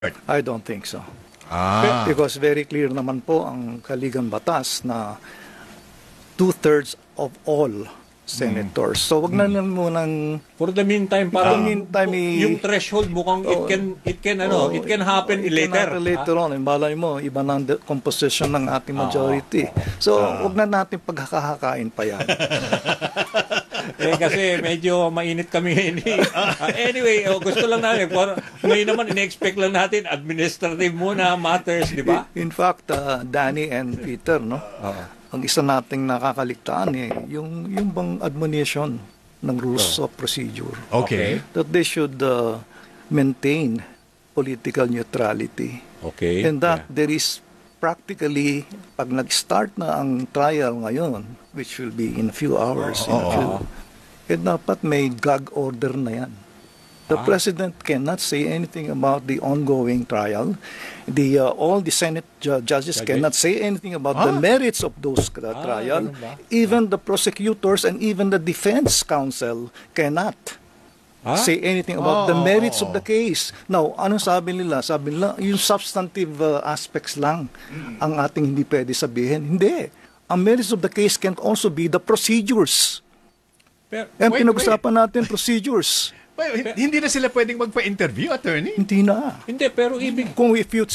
I don't think so. Ah. Because very clear naman po ang Kaligang Batas na two-thirds of all senators. So wag na lang munang For the meantime, parang yung threshold mukhang it can happen later. Later on, malay mo, iba na ang composition ng ating majority. So wag na natin paghahakain pa yan. Kasi medyo mainit kami ngayon. Anyway, gusto lang namin. Ngayon naman, in-expect lang natin, administrative muna matters, di ba? In fact, Danny and Peter, no? Ang isa nating nakakaligtaan yung bang admonition ng rules of procedure. Okay. That they should maintain political neutrality. Okay. And that there is practically, pag nag-start na ang trial ngayon, which will be in a few hours, dapat may gag order na yan. The President cannot say anything about the ongoing trial. All the Senate judges cannot say anything about the merits of those trial. Even the prosecutors and even the defense counsel cannot say anything about the merits of the case. Now, anong sabi nila? Sabi nila, yung substantive aspects lang ang ating hindi pwede sabihin. Hindi. Ang merits of the case can also be the procedures. And pinag-usapan natin procedures. Hindi na sila pwedeng magpa-interview, attorney? Hindi na. Hindi, pero ibig... Kung if you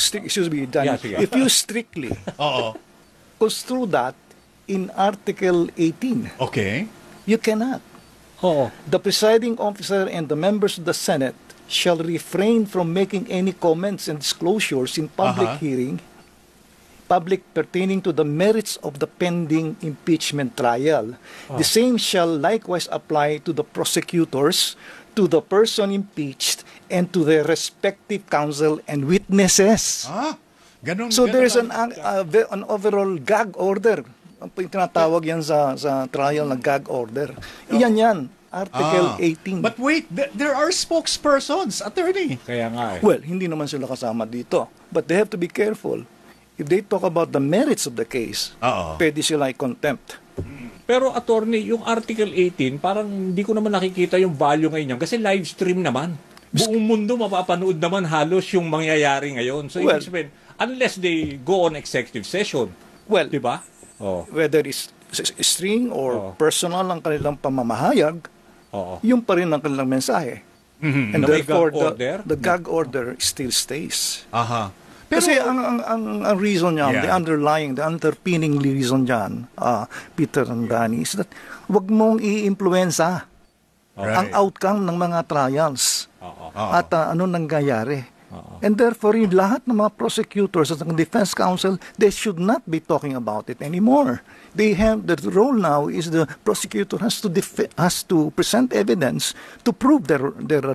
strictly construe that in Article 18, okay, you cannot. The presiding officer and the members of the Senate shall refrain from making any comments and disclosures in public hearing, public pertaining to the merits of the pending impeachment trial. The same shall likewise apply to the prosecutors, to the person impeached, and to their respective counsel and witnesses. So there's an overall gag order. Tinatawag yan sa trial na gag order. Yan. Article 18. But wait, there are spokespersons, attorney. Kaya nga Well, hindi naman sila kasama dito. But they have to be careful. If they talk about the merits of the case, pwede sila i-contempt. Pero attorney, yung Article 18, parang hindi ko naman nakikita yung value ngayon kasi live stream naman. Buong mundo mapapanood naman halos yung mangyayari ngayon. So, ibig sabihin, unless they go on executive session, diba? Whether it's string or personal ang kanilang pamamahayag, yung pa rin ang kanilang mensahe. And therefore, the gag order still stays. Pero, kasi ang reason niya, the underpinning reason dyan, Peter and Danny, is that wag mong i-influenza ang outcome ng mga trials at ano nangyayari. And therefore, yung lahat ng mga prosecutors at ng defense counsel, they should not be talking about it anymore. They have, the role now is the prosecutor has to present evidence to prove their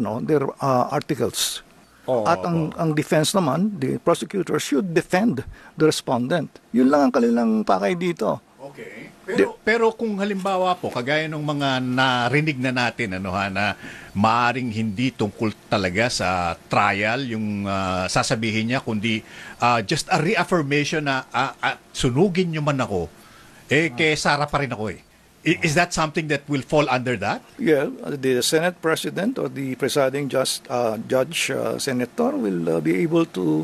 articles. At ang defense naman, the prosecutor should defend the respondent. Yun lang ang kanilang pakay dito. Okay. Pero kung halimbawa po, kagaya ng mga narinig na natin, na maaring hindi tungkol talaga sa trial, yung sasabihin niya, kundi just a reaffirmation na sunugin niyo man ako, kay Sara pa rin ako Is that something that will fall under that? Yeah, the Senate President or the presiding judge, senator will be able to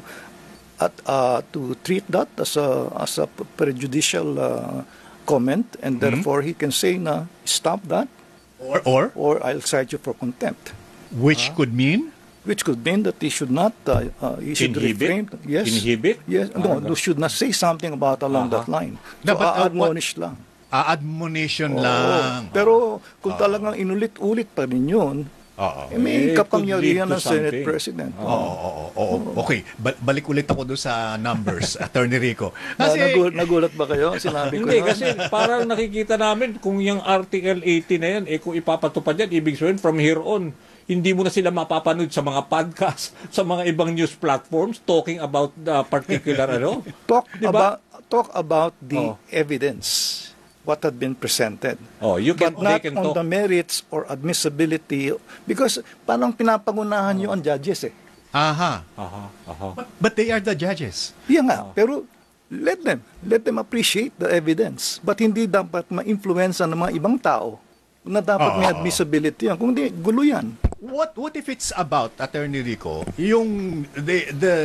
treat that as a prejudicial comment, and therefore he can say na stop that, or I'll cite you for contempt. Which could mean? Which could mean that he should not he should refrain. Yes. Inhibit? Yes. No, should not say something about along that line. So admonish lang. Admonition lang. Pero kung talagang inulit-ulit pa rin yun, may kapangyarihan ng Senate President. Okay, balik ulit ako doon sa numbers, Attorney Rico. Kasi, nagulat ba kayo? Sinabi ko hindi, kasi parang nakikita namin kung yung Article 18 na yan, kung ipapatupad yan, ibig sabihin from here on, hindi mo na sila mapapanood sa mga podcast, sa mga ibang news platforms talking about the particular Talk about the evidence, what had been presented. But not on the merits or admissibility, because parang pinapangunahan nyo ang judges But they are the judges. Yeah nga, pero let them appreciate the evidence. But hindi dapat ma-influenza ng mga ibang tao na dapat may admissibility yan. Kung hindi, gulo yan. What if it's about, Attorney Rico, yung the